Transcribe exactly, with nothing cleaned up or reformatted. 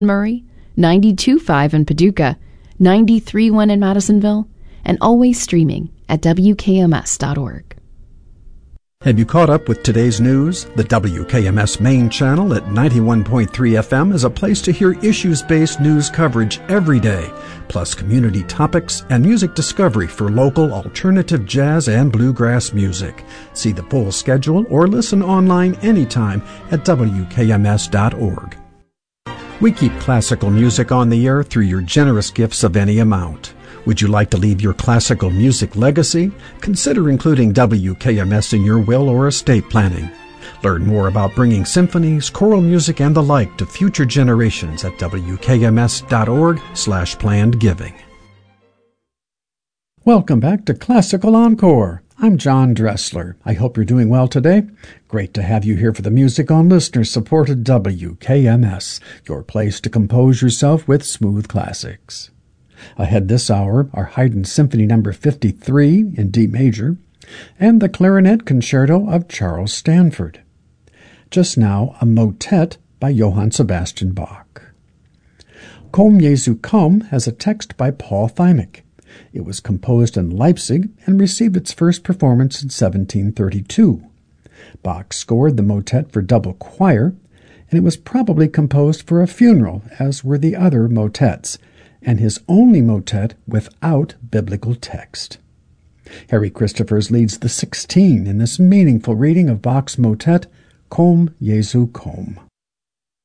Murray, ninety-two point five in Paducah, ninety-three point one in Madisonville, and always streaming at W K M S dot org. Have you caught up with today's news? The W K M S main channel at ninety-one point three F M is a place to hear issues-based news coverage every day, plus community topics and music discovery for local alternative jazz and bluegrass music. See the full schedule or listen online anytime at W K M S dot org. We keep classical music on the air through your generous gifts of any amount. Would you like to leave your classical music legacy? Consider including W K M S in your will or estate planning. Learn more about bringing symphonies, choral music, and the like to future generations at W K M S dot org slash planned giving. Welcome back to Classical Encore. I'm John Dressler. I hope you're doing well today. Great to have you here for the Music on listener-supported W K M S, your place to compose yourself with smooth classics. Ahead this hour are Haydn Symphony Number fifty-three in D major and the Clarinet Concerto of Charles Stanford. Just now, a motet by Johann Sebastian Bach. Komm, Jesu, komm has a text by Paul Thymick. It was composed in Leipzig and received its first performance in seventeen thirty-two. Bach scored the motet for double choir, and it was probably composed for a funeral, as were the other motets, and his only motet without biblical text. Harry Christophers leads the sixteen in this meaningful reading of Bach's motet, Komm, Jesu, komm.